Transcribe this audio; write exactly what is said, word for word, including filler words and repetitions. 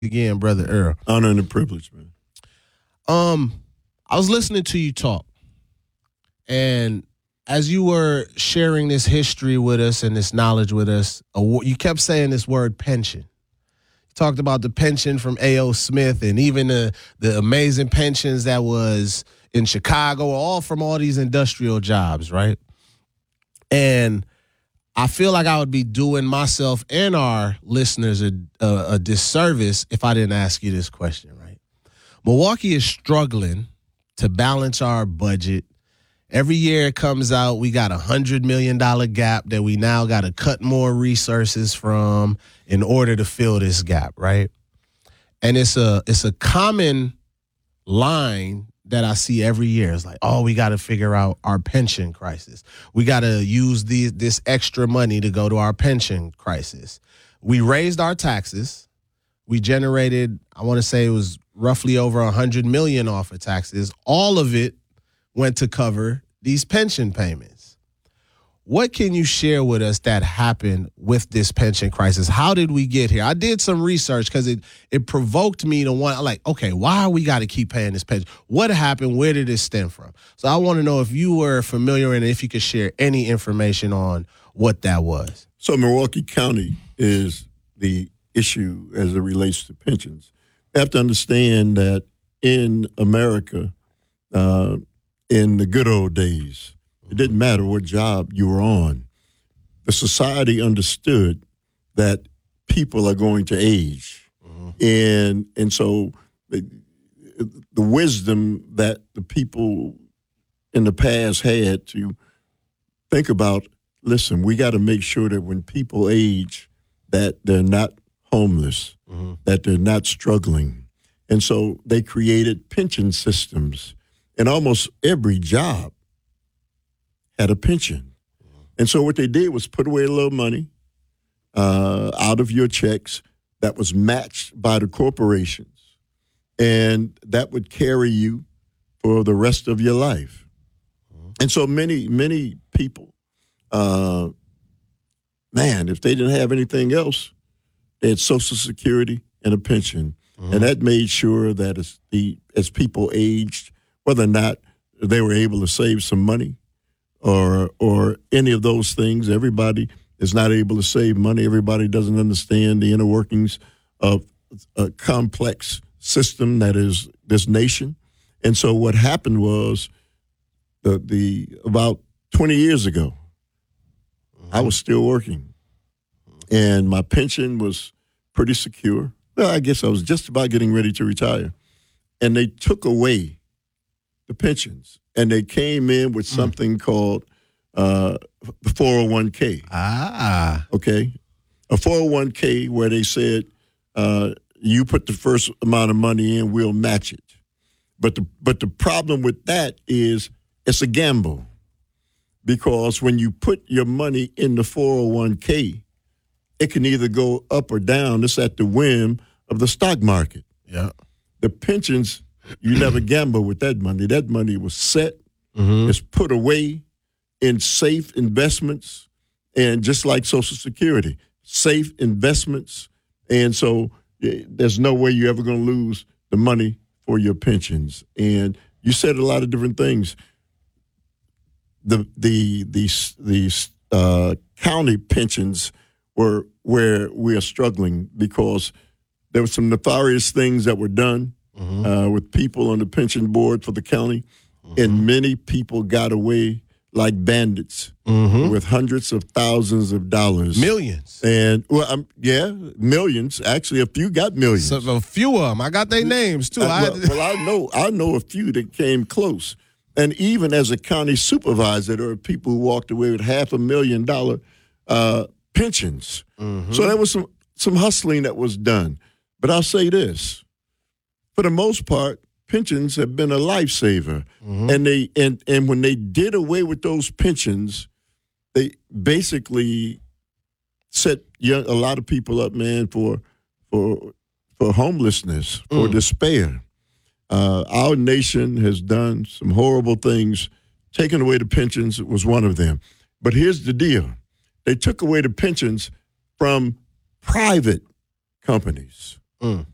again, Brother Earl. Honor and a privilege, man. Um, I was listening to you talk, and as you were sharing this history with us and this knowledge with us, you kept saying this word pension. You talked about the pension from A O. Smith and even the, the amazing pensions that was in Chicago, all from all these industrial jobs, right? And I feel like I would be doing myself and our listeners a, a, a disservice if I didn't ask you this question, right? Milwaukee is struggling to balance our budget. Every year it comes out, we got a one hundred million dollars gap that we now got to cut more resources from in order to fill this gap, right? And it's a it's a common line that I see every year. It's like, oh, we got to figure out our pension crisis. We got to use the, this extra money to go to our pension crisis. We raised our taxes. We generated, I want to say it was roughly over one hundred million dollars off of taxes. All of it went to cover these pension payments. What can you share with us that happened with this pension crisis? How did we get here? I did some research because it it provoked me to want, like, okay, why we got to keep paying this pension? What happened? Where did it stem from? So I want to know if you were familiar and if you could share any information on what that was. So Milwaukee County is the issue as it relates to pensions. You have to understand that in America, uh, in the good old days, it didn't matter what job you were on. The society understood that people are going to age. Mm-hmm. And and so the, the wisdom that the people in the past had to think about, listen, we got to make sure that when people age, that they're not homeless, mm-hmm. that they're not struggling. And so they created pension systems. And almost every job had a pension. And so what they did was put away a little money uh, out of your checks that was matched by the corporations. And that would carry you for the rest of your life. And so many, many people, uh, man, if they didn't have anything else, they had Social Security and a pension. Mm-hmm. And that made sure that as, the, as people aged, whether or not they were able to save some money or or any of those things, everybody is not able to save money. Everybody doesn't understand the inner workings of a complex system that is this nation. And so what happened was the the about twenty years ago, mm-hmm. I was still working, and my pension was pretty secure. Well, I guess I was just about getting ready to retire, and they took away the pensions, and they came in with something mm. called uh, the four oh one k. Ah. Okay? A four oh one k where they said, uh, you put the first amount of money in, we'll match it. But the, but the problem with that is it's a gamble, because when you put your money in the four oh one k, it can either go up or down. It's at the whim of the stock market. Yeah. The pensions, you never gamble with that money. That money was set, mm-hmm. it's put away in safe investments, and just like Social Security, safe investments. And so there's no way you're ever going to lose the money for your pensions. And you said a lot of different things. The the the the uh, county pensions were where we are struggling, because there were some nefarious things that were done. Mm-hmm. Uh, with people on the pension board for the county, mm-hmm. and many people got away like bandits, mm-hmm. with hundreds of thousands of dollars. Millions. And, well, um, yeah, millions. Actually, a few got millions. So, a few of them. I got their names, too. Uh, I well, well, I know I know a few that came close. And even as a county supervisor, there are people who walked away with half a million dollar uh, pensions. Mm-hmm. So there was some, some hustling that was done. But I'll say this. For the most part, pensions have been a lifesaver. Mm-hmm. And they and, and when they did away with those pensions, they basically set young, a lot of people up, man, for for for homelessness, for mm. despair. Uh, our nation has done some horrible things. Taking away the pensions was one of them. But here's the deal. They took away the pensions from private companies. Mm.